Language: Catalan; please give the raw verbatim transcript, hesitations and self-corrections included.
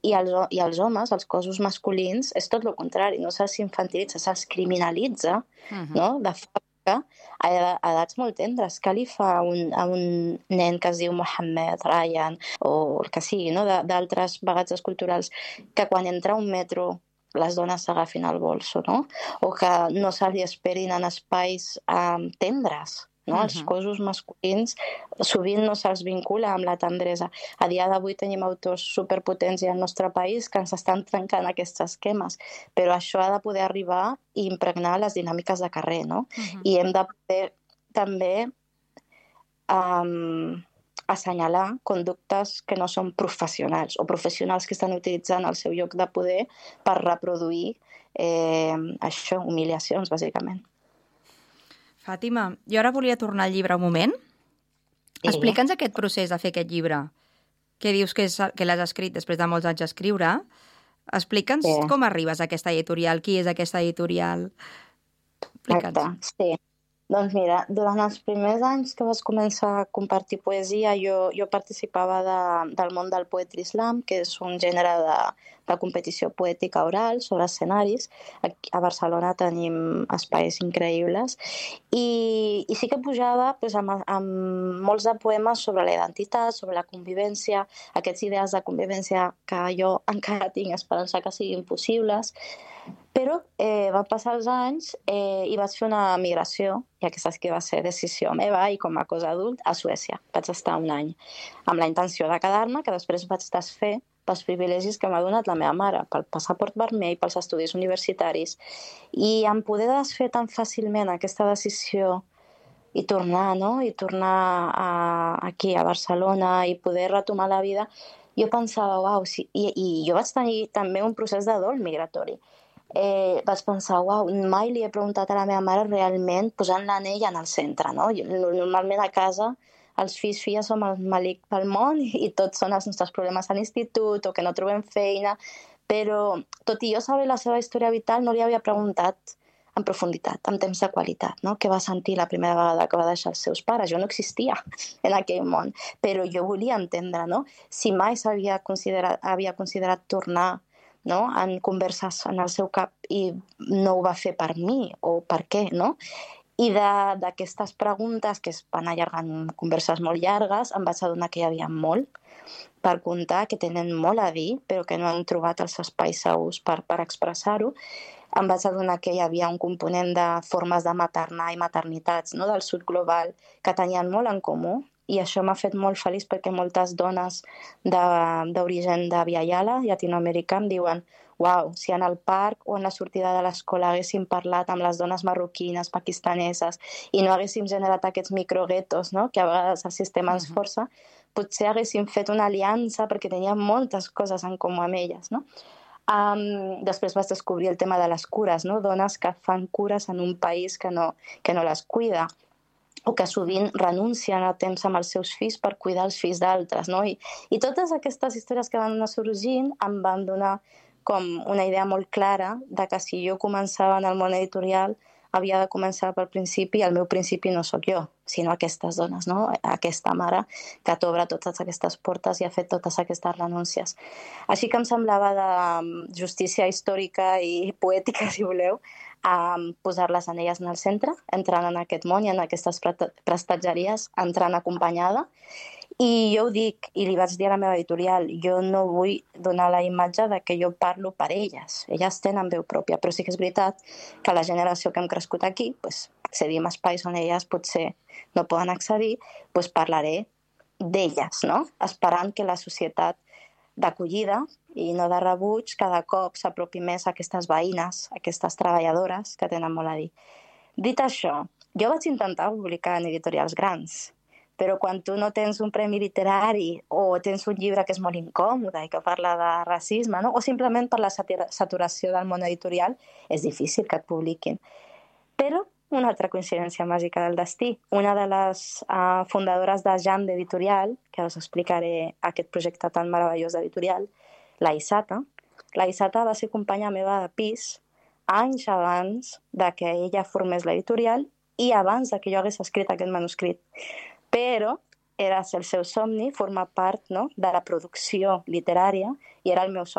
I els, i els homes, els cossos masculins, és tot el contrari, no se'ls infantilitza, se'ls criminalitza, uh-huh. no? De fàbrica a, a edats molt tendres. Què li fa a un, a un nen que es diu Mohammed, Ryan, o el que sigui, no? D'altres bagatges culturals, que quan entra a un metro les dones s'agafin al bolso, no? O que no se li esperin en espais um, tendres, no? Uh-huh. Els cossos masculins sovint no se'ls vincula amb la tendresa. A dia d'avui tenim autors superpotents al nostre país que ens estan trencant aquests esquemes, però això ha de poder arribar i impregnar les dinàmiques de carrer, no? Uh-huh. I hem de poder també um, assenyalar conductes que no són professionals o professionals que estan utilitzant el seu lloc de poder per reproduir eh, això, humiliacions, bàsicament. Fàtima, jo ara volia tornar al llibre un moment. Sí. Explica'ns aquest procés de fer aquest llibre, que dius que, és, que l'has escrit després de molts anys d'escriure. Explica'ns sí. com arribes a aquesta editorial, qui és aquesta editorial. Exacte, sí. Doncs mira, durant els primers anys que vas començar a compartir poesia, jo, jo participava de, del món del poetry slam, que és un gènere de, de competició poètica oral sobre escenaris. Aquí a Barcelona tenim espais increïbles. I, i sí que pujava pues, amb, amb molts de poemes sobre la identitat, sobre la convivència, aquests idees de convivència que jo encara tinc esperança que siguin possibles. Però eh, van passar els anys eh, i vaig fer una migració, ja que saps que va ser decisió meva i com a cosa adult, a Suècia. Vaig estar un any amb la intenció de quedar-me, que després vaig desfer pels privilegis que m'ha donat la meva mare, pel passaport vermell, pels estudis universitaris. I em poder desfer tan fàcilment aquesta decisió i tornar, no? I tornar a, aquí, a Barcelona, i poder retomar la vida, jo pensava, uau, sí. I, i jo vaig tenir també un procés de dol migratori. Eh, vaig pensar, uau, mai li he preguntat a la meva mare realment posant-la en ella en el centre, no? Normalment a casa els fills, filles som el malic del món i tots són els nostres problemes a l'institut o que no trobem feina, però tot i jo saber la seva història vital no li havia preguntat en profunditat, en temps de qualitat, no? Què va sentir la primera vegada que va deixar els seus pares? Jo no existia en aquell món, però jo volia entendre, no? Si mai s'havia considerat, havia considerat tornar, no? En converses en el seu cap i no ho va fer per mi o per què, no? I d'aquestes preguntes que es van allargant converses molt llargues em vaig adonar que hi havia molt per contar, que tenen molt a dir però que no han trobat els espais segurs per, per expressar-ho. Em vaig adonar que hi havia un component de formes de maternar i maternitats, no? Del sud global que tenien molt en comú. I això m'ha fet molt feliç perquè moltes dones d'origen de, de Via Yala, llatinoamericà, em diuen uau, si en el parc o en la sortida de l'escola haguéssim parlat amb les dones marroquines, pakistaneses, i no haguéssim generat aquests microguetos, no? Que a vegades el sistema ens força, potser haguéssim fet una aliança perquè teníem moltes coses en comú amb elles, no? Um, després vas descobrir el tema de les cures, no? Dones que fan cures en un país que no, que no les cuida, o que sovint renuncien a temps amb els seus fills per cuidar els fills d'altres, no? I, i totes aquestes històries que van anar sorgint em van donar com una idea molt clara de que si jo començava en el món editorial havia de començar pel principi, i el meu principi no sóc jo, sinó aquestes dones, no? Aquesta mare que t'obre totes aquestes portes i ha fet totes aquestes renúncies. Així que em semblava de justícia històrica i poètica, si voleu, a posar-les en elles en el centre, entrant en aquest món i en aquestes prestatgeries, entrant acompanyada. I jo ho dic, i li vaig dir a la meva editorial, jo no vull donar la imatge de que jo parlo per elles. Elles tenen veu pròpia, però sí que és veritat que la generació que hem crescut aquí, pues, accedim a espais on elles potser no poden accedir, pues parlaré d'elles, no? Esperant que la societat d'acollida i no de rebuig cada cop s'apropi més a aquestes veïnes, a aquestes treballadores que tenen molt a dir. Dit això, jo vaig intentar publicar en editorials grans, però quan tu no tens un premi literari o tens un llibre que és molt incòmode i que parla de racisme, no? O simplement per la saturació del món editorial, és difícil que et publiquin. Però una altra coincidència màgica del destí. Una de les uh, fundadores de Jam d'Editorial, que us explicaré aquest projecte tan meravellós d'editorial, la Isata. La Isata va ser companya meva de pis anys abans de que ella formés l'editorial i abans de que jo hagués escrit aquest manuscrit. Però era el seu somni formar part, no?, de la producció literària i era el meu somni.